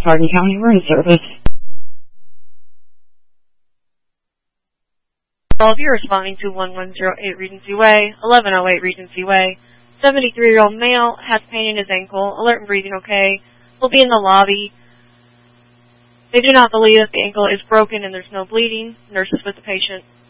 Hardin County Room Service. All of you are responding to 1108 Regency Way, 1108 Regency Way. 73-year-old male has pain in his ankle, alert and breathing okay, will be in the lobby. They do not believe that the ankle is broken and there's no bleeding. Nurses with the patient.